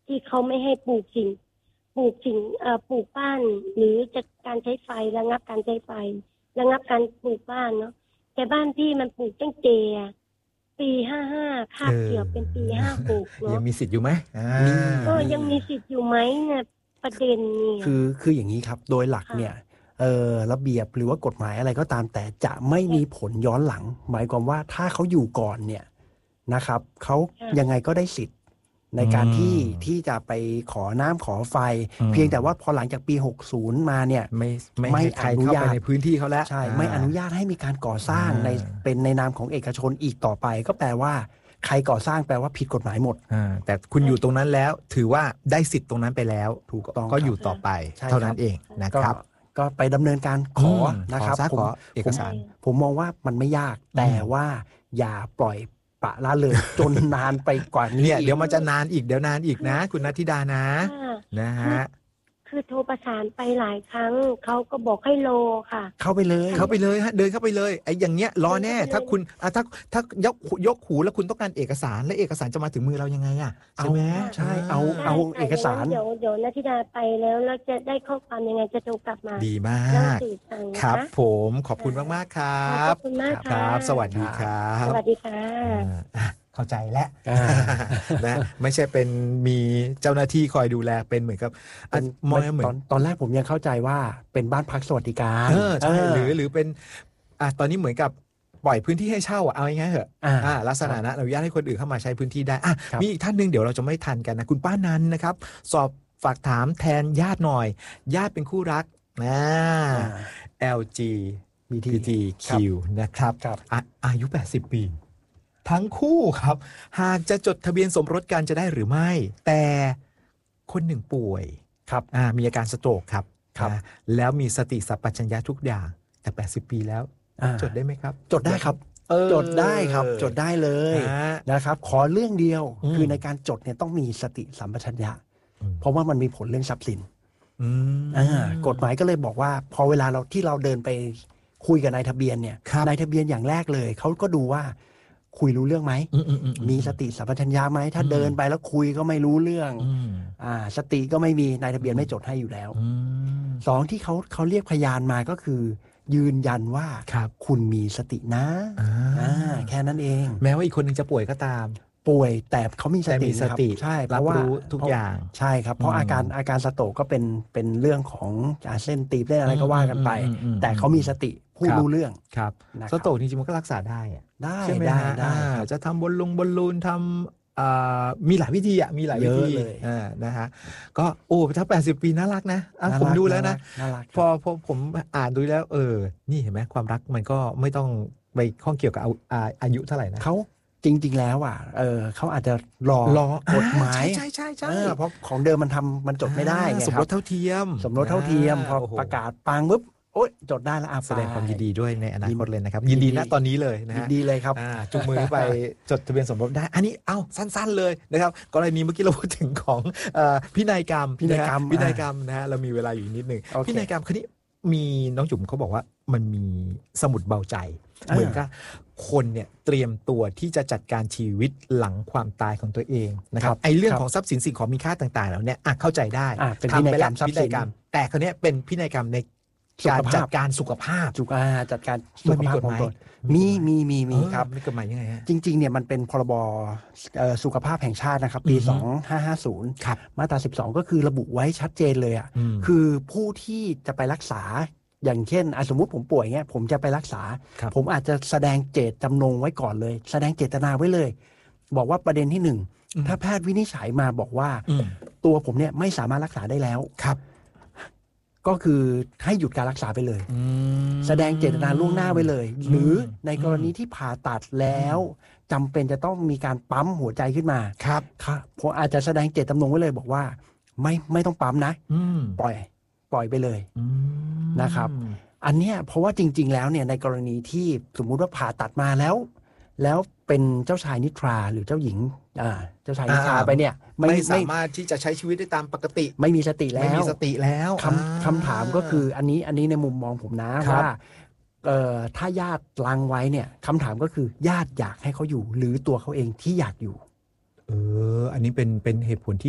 ที่เขาไม่ให้ปลูกปลูกบ้านหรือจัดการใช้ไฟระงับการใช้ไฟระงับการปลูกบ้านเนาะแต่บ้านพี่มันปลูกตั้งแต่ปี55คาบเกี่ยวเป็นปี56เนาะยังมีสิทธิ์อยู่ไหมก็ยังมีสิทธิ์อยู่ไหมเนี่ยประเด็นเนี่ยคืออย่างนี้ครับโดยหลักเนี่ยระเบียบหรือว่ากฎหมายอะไรก็ตามแต่จะไม่มีผลย้อนหลังหมายความว่าถ้าเขาอยู่ก่อนเนี่ยนะครับเขายังไงก็ได้สิทธิ์ในการที่จะไปขอน้ำขอไฟเพียงแต่ว่าพอหลังจากปี60มาเนี่ยไม่ให้ใครเข้าไปในพื้นที่เขาแล้วใช่ไม่อนุญาตให้มีการก่อสร้างเป็นในนามของเอกชนอีกต่อไปก็แปลว่าใครก่อสร้างแปลว่าผิดกฎหมายหมดแต่คุณอยู่ตรงนั้นแล้วถือว่าได้สิทธิ์ตรงนั้นไปแล้วถูกต้องก็อยู่ต่อไปเท่านั้นเองนะครับก็ไปดำเนินการขอนะครับขอเอกสารผมมองว่ามันไม่ยากแต่ว่าอย่าปล่อยปะละเลยจนนานไปกว่านี้เนี่ยเดี๋ยวมันจะนานอีกเดี๋ยวนานอีกนะคุณณัฐธิดานะฮะคือโทรประสานไปหลายครั้งเขาก็บอกให้รอค่ะเข้าไปเลยฮะเดินเข้าไปเลยไอ้อย่างเงี้ยรอแน่ถ้าคุณถ้ายกหูแล้วคุณต้องการเอกสารและเอกสารจะมาถึงมือเรายังไงอ่ะใช่ไหมใช่เอาเอกสารเดี๋ยวณัฐธิดาไปแล้วจะได้ข้อความยังไงจะโทรกลับมาดีมากครับผมขอบคุณมากๆครับขอบคุณมากครับสวัสดีครับสวัสดีค่ะเข้าใจแล้วนะไม่ใช่เป็นมีเจ้าหน้าที่คอยดูแลเป็นเหมือนกับมองเหมือนตอนแรกผมยังเข้าใจว่าเป็นบ้านพักสวัสดิการใช่หรือเป็นตอนนี้เหมือนกับปล่อยพื้นที่ให้เช่าเอาง่ายๆเหรอลักษณะนะอนุญาตให้คนอื่นเข้ามาใช้พื้นที่ได้มีอีกท่านนึงเดี๋ยวเราจะไม่ทันกันนะคุณป้านันนะครับสอบฝากถามแทนญาติหน่อยญาติเป็นคู่รักLGBTQ นะครับอายุ80ปีทั้งคู่ครับหากจะจดทะเบียนสมรสกันจะได้หรือไม่แต่คนหนึ่งป่วยครับมีอาการสโตรกครับแล้วมีสติสัมปชัญญะทุกอย่างแต่80ปีแล้วจดได้ไหมครับจดได้ครับจดได้ครับจดได้เลยนะครับขอเรื่องเดียวคือในการจดเนี่ยต้องมีสติสัมปชัญญะเพราะว่ามันมีผลเรื่องทรัพย์สินกฎหมายก็เลยบอกว่าพอเวลาที่เราเดินไปคุยกับนายทะเบียนเนี่ยนายทะเบียนอย่างแรกเลยเขาก็ดูว่าคุยรู้เรื่องไหมมีสติสัมปชัญญะไหมถ้าเดินไปแล้วคุยก็ไม่รู้เรื่องสติก็ไม่มีนายทะเบียนไม่จดให้อยู่แล้วสองที่เขาเรียกพยานมาก็คือยืนยันว่าคุณมีสตินะแค่นั้นเองแม้ว่าอีกคนนึงจะป่วยก็ตามป่วยแต่เขามีสติใช่รับรู้ทุกอย่างใช่ครับเพราะอาการสโตรกก็เป็นเรื่องของเส้นตีบเส้นอะไรก็ว่ากันไปแต่เขามีสติพูดรู้เรื่องครับสโตรกจริงๆมันก็รักษาได้ใช่ไหมได้จะทำบอลลูนทำมีหลายวิธีมีหลายวิธีนะฮะก็ถ้า80ปีน่ารักนะผมดูแล้วนะพอผมอ่านดูแล้วนี่เห็นไหมความรักมันก็ไม่ต้องไปข้องเกี่ยวกับอายุเท่าไหร่นะเขาจริงๆแล้วเขาอาจจะรอกฎหมายใช่เพราะของเดิมมันจดไม่ได้สมรสเท่าเทียมพอประกาศปังปุ๊บจดได้แล้วแสดงความยินดีด้วยในอนาคตเลยนะครับยินดีนะตอนนี้เลยนะฮะยินดีเลยครับจุงมือไปจดทะเบียนสมรสได้อันนี้สั้นๆเลยนะครับกรณีเมื่อกี้เราพูดถึงของพินัยกรรมนะฮะเรามีเวลาอยู่นิดนึงพินัยกรรมคราวนี้มีน้องจุ๋มเขาบอกว่ามันมีสมุดเบาใจเหมือนกับคนเนี่ยเตรียมตัวที่จะจัดการชีวิตหลังความตายของตัวเองนะครับไอ้เรื่องของทรัพย์สินสิ่งของมีค่าต่างๆแล้วเนี่ยเข้าใจได้ทำไปแล้วพินัยกรรมแต่คราวนี้เป็นพินัยกรรมในการจัดการสุขภาพจัดการสุขภาพของตนมีครับมีกฎหมายยังไงฮะจริงๆเนี่ยมันเป็นพรบสุขภาพแห่งชาตินะครับปี2550มาตรา12ก็คือระบุไว้ชัดเจนเลยคือผู้ที่จะไปรักษาอย่างเช่นสมมุติผมป่วยเงี้ยผมจะไปรักษาผมอาจจะแสดงเจตจำนงไว้ก่อนเลยแสดงเจตนาไว้เลยบอกว่าประเด็นที่1ถ้าแพทย์วินิจฉัยมาบอกว่าตัวผมเนี่ยไม่สามารถรักษาได้แล้วก็คือให้หยุดการรักษาไปเลยแสดงเจตนาล่วงหน้าไว้เลยหรือในกรณีที่ผ่าตัดแล้วจำเป็นจะต้องมีการปั๊มหัวใจขึ้นมาผมอาจจะแสดงเจตจำนงไว้เลยบอกว่าไม่ต้องปั๊มนะปล่อยไปเลยนะครับอันเนี้ยเพราะว่าจริงๆแล้วเนี่ยในกรณีที่สมมุติว่าผ่าตัดมาแล้วเป็นเจ้าชายนิทราหรือเจ้าหญิงเจ้าชายนิทราไปเนี่ยไม่สามารถที่จะใช้ชีวิตได้ตามปกติไม่มีสติแล้วคำถามก็คืออันนี้ในมุมมองผมนะว่าถ้าญาติลังไว้เนี่ยคำถามก็คือญาติอยากให้เขาอยู่หรือตัวเขาเองที่อยากอยู่อันนี้เป็นเหตุผลที่